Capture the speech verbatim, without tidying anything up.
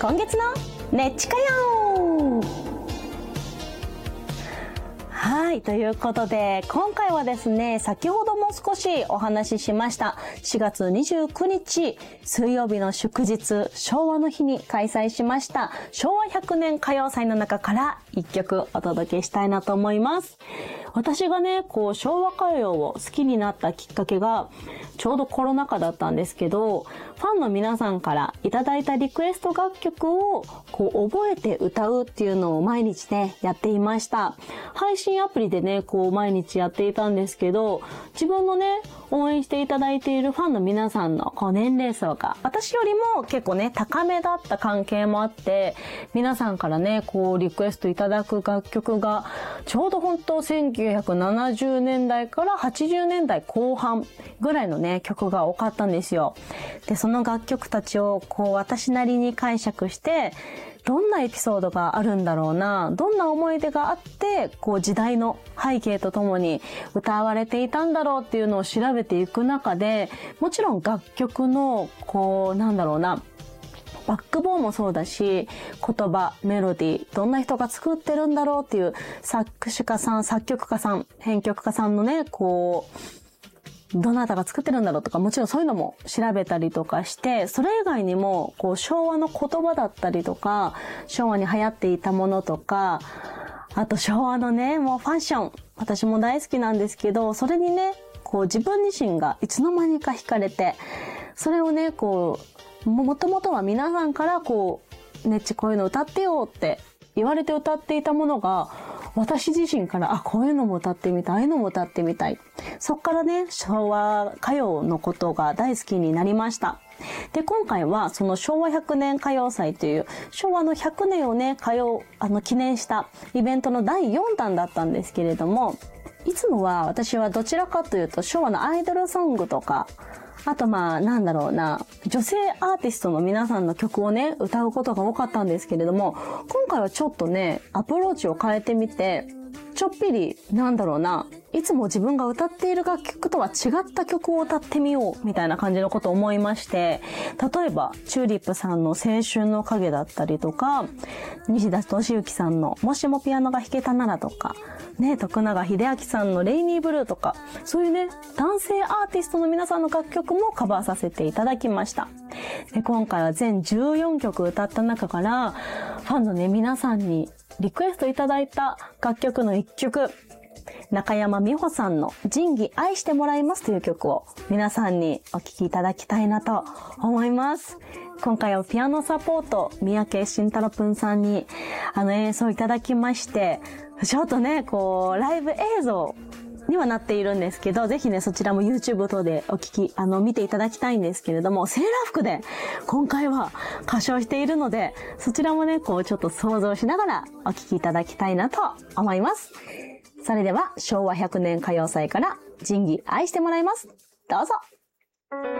今月のねっちかよ。はい、ということで今回はですね、先ほども少しお話ししましたしがつにじゅうくにち水曜日の祝日、昭和の日に開催しました昭和ひゃくねん歌謡祭の中からいっきょくお届けしたいなと思います。私がね、こう昭和歌謡を好きになったきっかけがちょうどコロナ禍だったんですけど、ファンの皆さんからいただいたリクエスト楽曲をこう覚えて歌うっていうのを毎日ねやっていました。配信アプリでねこう毎日やっていたんですけど、自分のね応援していただいているファンの皆さんのこう年齢層が私よりも結構ね高めだった関係もあって、皆さんからねこうリクエストいただく楽曲がちょうど本当せんきゅうひゃくななじゅうねんだいからはちじゅうねんだいこう半ぐらいのね曲が多かったんですよ。でその楽曲たちをこう私なりに解釈して、どんなエピソードがあるんだろうな、どんな思い出があってこう時代の背景とともに歌われていたんだろうっていうのを調べていく中で、もちろん楽曲のこうなんだろうなバックボーンもそうだし、言葉、メロディー、どんな人が作ってるんだろうっていう作詞家さん、作曲家さん、編曲家さんのねこうどなたが作ってるんだろうとか、もちろんそういうのも調べたりとかして、それ以外にもこう昭和の言葉だったりとか、昭和に流行っていたものとか、あと昭和のねもうファッション、私も大好きなんですけど、それにねこう自分自身がいつの間にか惹かれて、それをねこうもともとは皆さんからこうねっちこういうの歌ってよって言われて歌っていたものが、私自身からあこういうのも歌ってみたい、ああいうのも歌ってみたい、そっからね昭和歌謡のことが大好きになりました。で今回はその昭和ひゃくねん歌謡祭という昭和のひゃくねんをね歌謡あの記念したイベントのだいよんだんだったんですけれども、いつもは私はどちらかというと昭和のアイドルソングとか、あとまあなんだろうな女性アーティストの皆さんの曲をね歌うことが多かったんですけれども、今回はちょっとねアプローチを変えてみて、ちょっぴりなんだろうないつも自分が歌っている楽曲とは違った曲を歌ってみようみたいな感じのことを思いまして、例えばチューリップさんの青春の影だったりとか、西田敏行さんのもしもピアノが弾けたならとかね、徳永英明さんのレイニーブルーとか、そういうね男性アーティストの皆さんの楽曲もカバーさせていただきました。で今回は全じゅうよんきょく歌った中から、ファンのね皆さんにリクエストいただいた楽曲のいっきょく、中山美穂さんの仁義愛してもらいますという曲を皆さんにお聴きいただきたいなと思います。今回はピアノサポート三宅慎太郎くんさんにあの演奏いただきまして、ちょっとねこうライブ映像にはなっているんですけど、ぜひねそちらも YouTube 等でお聞きあの見ていただきたいんですけれども、セーラー服で今回は歌唱しているので、そちらもねこうちょっと想像しながらお聞きいただきたいなと思います。それでは昭和ひゃくねん歌謡祭から仁義愛してもらいます。どうぞ。